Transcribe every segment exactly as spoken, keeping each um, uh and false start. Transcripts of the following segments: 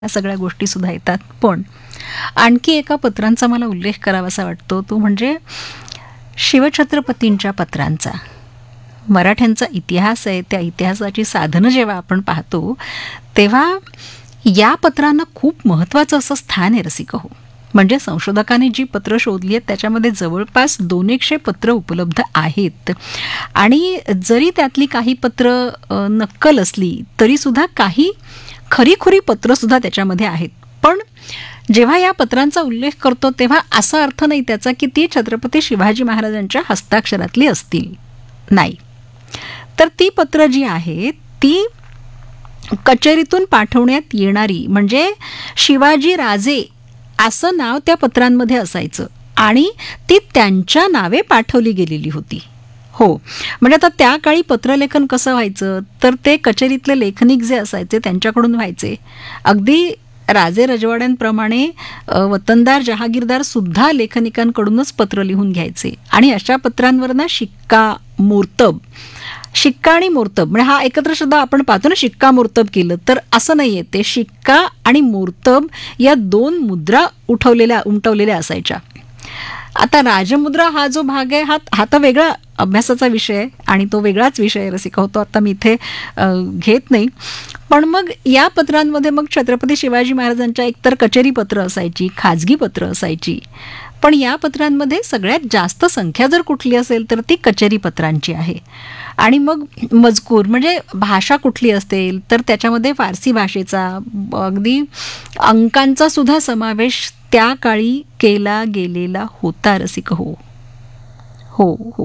या सगळ्या गोष्टी सुद्धा येतात. पण आणखी एका पत्रांचा मला उल्लेख करावासा वाटतो, तो म्हणजे शिवछत्रपतींच्या पत्रांचा. मराठ्यांचा इतिहास आहे, त्या इतिहासाची साधनं जेव्हा आपण पाहतो तेव्हा या पत्रांना खूप महत्त्वाचं असं स्थान आहे रसिक हो. म्हणजे संशोधकांनी जी पत्र शोधली आहेत त्याच्यामध्ये जवळपास दोन एकशे पत्र उपलब्ध आहेत. आणि जरी त्यातली काही पत्र नक्कल असली तरीसुद्धा काही खरीखुरी पत्रसुद्धा त्याच्यामध्ये आहेत. पण जेव्हा या पत्रांचा उल्लेख करतो तेव्हा असा अर्थ नाही त्याचा की ती छत्रपती शिवाजी महाराजांच्या हस्ताक्षरातली असतील, नाही. तर ती पत्र जी आहेत ती कचेरीतून पाठवण्यात येणारी, म्हणजे शिवाजी राजे असं नाव त्या पत्रांमध्ये असायचं आणि ती त्यांच्या नावे पाठवली गेलेली होती. हो, म्हणजे आता त्या काळी पत्रलेखन कसं व्हायचं तर ते कचेरीतले लेखनिक जे असायचे त्यांच्याकडून व्हायचे. अगदी राजे रजवाड्यांप्रमाणे वतनदार जहागीरदार सुद्धा लेखनिकांकडूनच पत्र लिहून घ्यायचे आणि अशा पत्रांवर ना शिक्का मोर्तब, शिक्का आणि मोर्तब म्हणजे हा एकत्र शब्द आपण पाहतो ना, शिक्का मोर्तब केलं तर असं नाहीये, ते शिक्का आणि मोर्तब या दोन मुद्रा उठवलेल्या उमटवलेल्या असायच्या. आता राजमुद्रा हा जो भाग आहे हा हा तर वेगळा अभ्यासाचा विषय आहे आणि तो वेगळाच विषय रसिका होतो, आता मी इथे घेत नाही. पण मग या पत्रांमध्ये मग छत्रपती शिवाजी महाराजांच्या एकतर कचेरी पत्र असायची, खाजगी पत्र असायची. पण या पत्रांमध्ये सगळ्यात जास्त संख्या जर कुठली असेल तर ती कचेरी पत्रांची आहे. आणि मग मजकूर म्हणजे भाषा कुठली असेल तर त्याच्यामध्ये फारसी भाषेचा, अगदी अंकांचा सुद्धा समावेश त्या काळी केला गेलेला होता रसिक हो. हो हो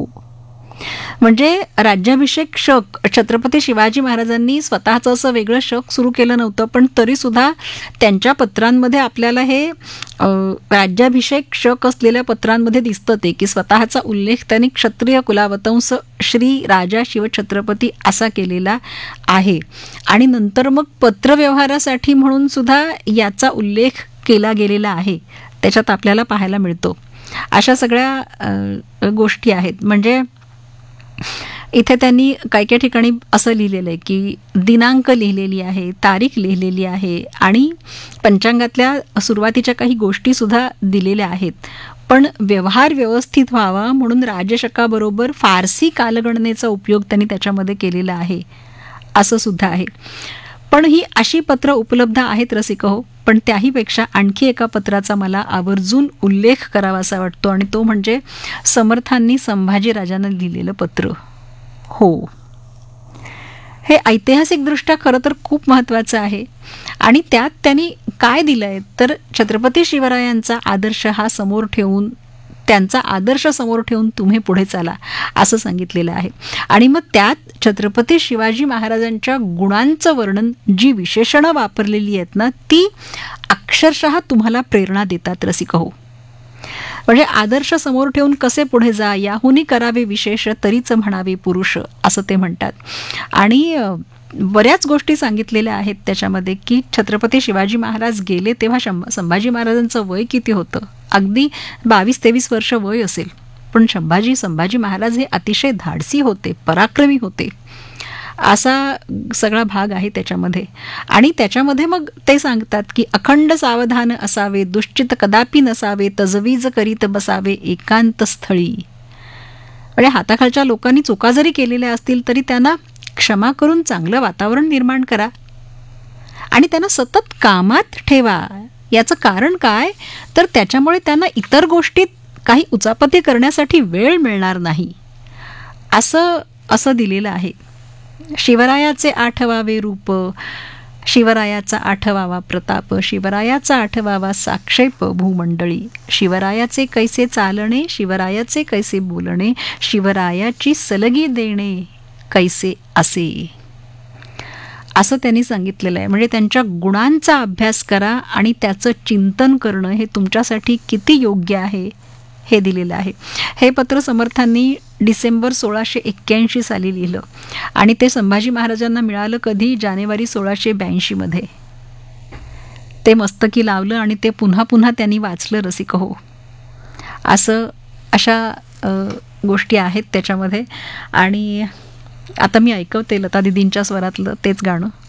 म्हणजे राज्याभिषेक शक छत्रपती शिवाजी महाराजांनी स्वतःचं असं वेगळं शक सुरू केलं नव्हतं, पण तरीसुद्धा त्यांच्या पत्रांमध्ये आपल्याला हे राज्याभिषेक शक असलेल्या पत्रांमध्ये दिसतं ते की स्वतःचा उल्लेख त्यांनी क्षत्रिय कुलावतंस श्री राजा शिवछत्रपती असा केलेला आहे. आणि नंतर मग पत्रव्यवहारासाठी म्हणून सुद्धा याचा उल्लेख केला गेलेला आहे, त्याच्यात आपल्याला पाहायला मिळतो. अशा सगळ्या गोष्टी आहेत. म्हणजे इथे त्यांनी काही काही ठिकाणी असं लिहिलेलं आहे की दिनांक लिहिलेली आहे, तारीख लिहिलेली आहे आणि पंचांगातल्या सुरुवातीच्या काही गोष्टी सुद्धा दिलेल्या आहेत. पण व्यवहार व्यवस्थित व्हावा म्हणून राजशकाबरोबर फारसी कालगणनेचा उपयोग त्यांनी त्याच्यामध्ये केलेला आहे असं सुद्धा आहे. पण ही अशी पत्र उपलब्ध आहेत रसिक हो. पण त्याहीपेक्षा आणखी एका पत्राचा मला आवर्जून उल्लेख करावासा वाटतो आणि तो म्हणजे समर्थांनी संभाजीराजांना लिहिलेलं पत्र. हो, हे ऐतिहासिकदृष्ट्या खरं तर खूप महत्त्वाचं आहे. आणि त्यात त्यांनी काय दिलं आहे तर छत्रपती शिवरायांचा आदर्श हा समोर ठेवून, त्यांचा आदर्श समोर ठेवून तुम्ही पुढे चाला असं सांगितलेलं आहे. आणि मग त्यात छत्रपती शिवाजी महाराजांच्या गुणांचं वर्णन, जी विशेषणं वापरलेली आहेत ना ती अक्षरशः तुम्हाला प्रेरणा देतात रसिक हो. म्हणजे आदर्श समोर ठेवून कसे पुढे जा, याहुनी करावे विशेष तरीच म्हणावे पुरुष असं ते म्हणतात. आणि बऱ्याच गोष्टी सांगितलेल्या आहेत त्याच्यामध्ये की छत्रपती शिवाजी महाराज गेले तेव्हा संभाजी महाराजांचं वय किती होतं, अगदी बावीस तेवीस वर्ष वय असेल. पण संभाजी संभाजी महाराज हे अतिशय धाडसी होते, पराक्रमी होते, असा सगळा भाग आहे त्याच्यामध्ये. आणि त्याच्यामध्ये मग ते सांगतात की अखंड सावधान असावे, दुश्चित कदापि नसावे, तजवीज करीत बसावे एकांत स्थळी. म्हणजे हाताखालच्या लोकांनी चुका जरी केलेल्या असतील तरी त्यांना क्षमा करून चांगलं वातावरण निर्माण करा आणि त्यांना सतत कामात ठेवा. याचं कारण काय तर त्याच्यामुळे त्यांना इतर गोष्टीत काही उचापती करण्यासाठी वेळ मिळणार नाही असं असं दिलेलं आहे. शिवरायाचे आठवावे रूप, शिवरायाचा आठवावा प्रताप, शिवरायाचा आठवावा साक्षेप भूमंडळी, शिवरायाचे कैसे चालणे, शिवरायाचे कैसे बोलणे, शिवरायाची सलगी देणे कैसे असे, असं त्यांनी सांगितलेलं आहे. म्हणजे त्यांच्या गुणांचा अभ्यास करा आणि त्याचं चिंतन करणं हे तुमच्यासाठी किती योग्य आहे हे दिलेलं आहे. हे पत्र समर्थांनी डिसेंबर सोळाशे एक्क्याऐंशी साली लिहिलं आणि ते संभाजी महाराजांना मिळालं कधी, जानेवारी सोळाशे ब्याऐंशी मध्ये. ते मस्तकी लावलं आणि ते पुन्हा पुन्हा त्यांनी वाचलं रसिक हो. असं अशा गोष्टी आहेत त्याच्यामध्ये. आणि आता मी ऐकवते लता दिदींच्या स्वरातलं तेच गाणं.